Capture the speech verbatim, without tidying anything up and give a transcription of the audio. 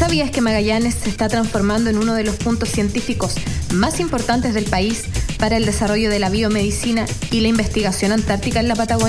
sabías que Magallanes se está transformando en uno de los puntos científicos más importantes del país para el desarrollo de la biomedicina y la investigación antártica en la Patagonia?